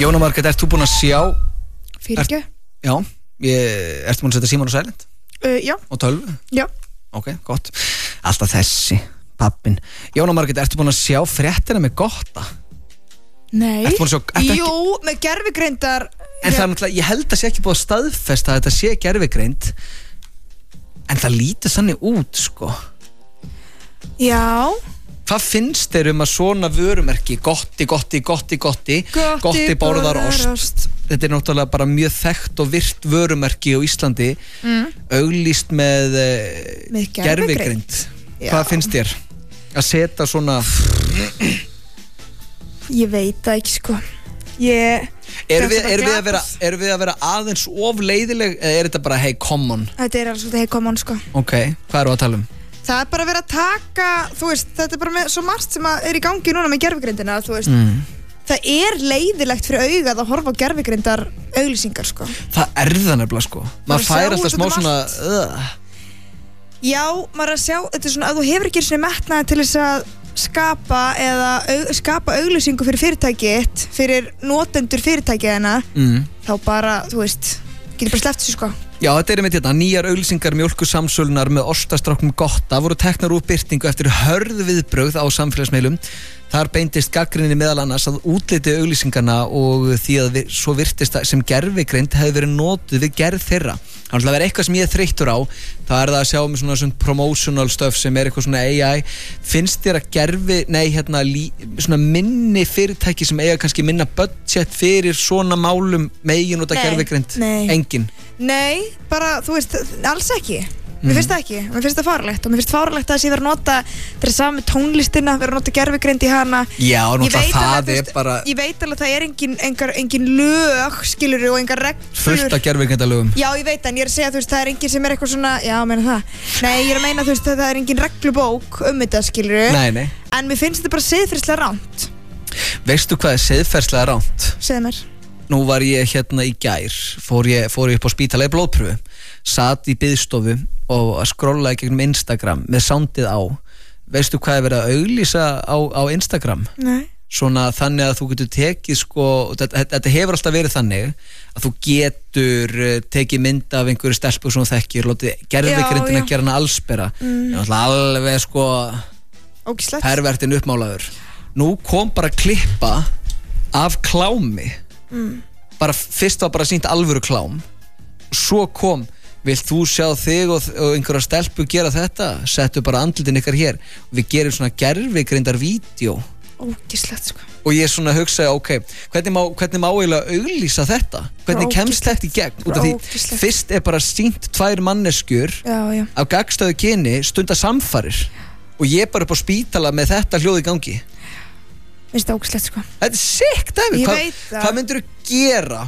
Jóna Margrét, ert þú búin að sjá Fyrirgefðu? Já, ertu búin að setja síman á silent? Já. Og tölvu? Já. Ok, gott. Alltaf þessi, pappin. Jóna Margrét, ertu búin að sjá fréttina með Gotta? Nei. Ertu búin að sjá... Jú, með gervigreindar... En það er náttúrulega, ég held að sé ekki búið að staðfesta að þetta sé gervigreind. En það lítur þannig út, sko. Já. Hvað finnst þér að svona vörumerki, Gotti borðar ost. Þetta er náttúrulega bara mjög þekkt og virt vörumerki á Íslandi, auglýst með gervigreind. Hvað finnst þér að setja svona... Ég veit það ekki, sko. Erum við að vera aðeins of leiðileg, eða þetta bara hey, come on? Þetta alveg svolítið hey, come on, sko. Ok, hvað eru að tala um? Það bara verið að taka, þú veist, þetta bara með svo margt sem er í gangi núna með gervigreindina, þú veist. Það leiðilegt fyrir augað að horfa á gervigreindar auglýsingar, sko. Það það nefnilega, sko. Maður fær alltaf smá svona... Já, maður að sjá, þetta svona, að þú hefur ekki svona metnaði til þess að skapa auglýsingu fyrir fyrirtækið, fyrir notendur fyrirtækiðina, þá bara, þú veist, getur bara sleppt sér, sko. Já, þetta einmitt hérna, nýjar auglýsingar mjólkursamsölunar með ostastrákum Gotta voru teknar úr birtingu eftir hörð viðbrögð á samfélagsmiðlum. Þar beindist gagnrýni meðal annars að útliti auglýsingarna og því að svo virtist sem gervigreind hefði verið notuð við gerð þeirra. Það er eitthvað sem ég er þreyttur á, það er það að sjá með svona promotional stuff sem er eitthvað svona AI. Finnst þér að svona minni fyrirtæki sem eiga kannski minna budget fyrir svona málum megin út af gervigreind? Engin? Nei, bara, þú veist, alls ekki. Mér finnst það ekki, mér finnst það farlegt og mér finnst farlegt að það sé verið að nota þetta saman tónlistina, verið að nota gervigreind í hana. Já, náttúrulega það er bara... Ég veit alveg að það er engin lög, skilur, og engar reglur. Fullt af gervigreindarlögum. Já, ég veit, en ég er að segja, þú veist, það er engin sem er eitthvað svona, já, meina það. Nei, ég er að meina, þú veist, það er engin reglubók þetta, skilur. Nei. En mér finnst þetta bara siðferðislega rangt. Veistu hvað er siðferðislega rangt? Segðu mér. Nú var ég hérna í gær, fór ég upp á spítala í blóðpröfu, sat í biðstofu og að skrollaði gegnum Instagram með soundið á. Veistu hvað er verið að auglýsa á Instagram? Nei. Svona þannig að þú getur tekið, sko, þetta hefur alltaf verið þannig að þú getur tekið mynd af einhverju stelpu sem þú þekkir, látið gervigreindina gera hana allsbera. Alveg, sko, pervertin uppmálaður. Nú kom bara klippa af klámi. Bara fyrst var bara sýnt alvöru klám, svo kom, vilt þú sjá þig og einhverja stelpu gera þetta, settu bara andlitin ykkar hér og við gerum svona gervigreindar vídeo. Ógeðslegt, sko. Og ég svona hugsaði, ok, hvernig má eiginlega auglýsa þetta? Hvernig kemst þetta í gegn? Út af því fyrst er bara sýnt 2 manneskjur af gagnstöðu kyni stunda samfarir og ég bara upp á spítala með þetta hljóð í gangi. Finnst það ógeðslegt, sko. Þetta er sick, David. Hvað myndirðu gera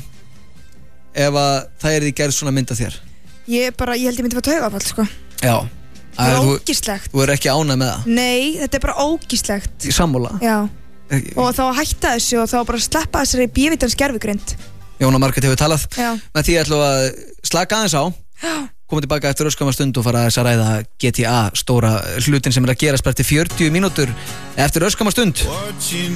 ef að það er því gerð svona mynd af þér? Ég held ég myndi fara taugafall, sko. Já. Það er ógeðslegt. Þú er ekki ánægð með það? Nei, þetta er bara ógeðslegt. Sammála? Já. Og þá að hætta þessu og þá bara sleppa þessari bíóvitans gervigreind. Jóna Margrét hefur talað. Já. Með því ætlum að slaka aðeins á. Já. Koma tilbaka eftir örskamma stund og fara að ræða GTA stóra hlutin sem er að gerast bara til 40 mínútur eftir örskamma stund.